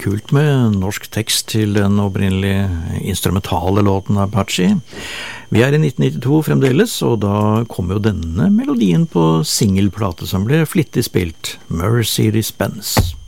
kult med norsk tekst til den opprinnelige instrumentale låten Apache. Vi i 1992 fremdeles, og da kom jo denne melodien på singelplate som ble flittig spilt, Mercedes-Benz.